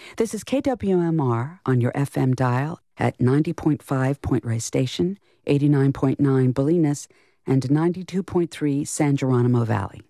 This is KWMR on your FM dial at 90.5 Point Reyes Station, 89.9 Bolinas, and 92.3 San Geronimo Valley.